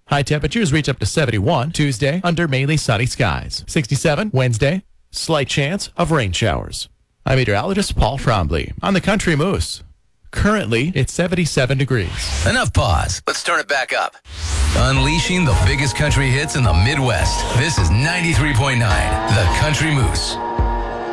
High temperatures reach up to 71 Tuesday under mainly sunny skies. 67 Wednesday, slight chance of rain showers. I'm meteorologist Paul Trombley on the Country Moose. Currently, it's 77 degrees. Enough pause. Let's turn it back up. Unleashing the biggest country hits in the Midwest. This is 93.9, The Country Moose.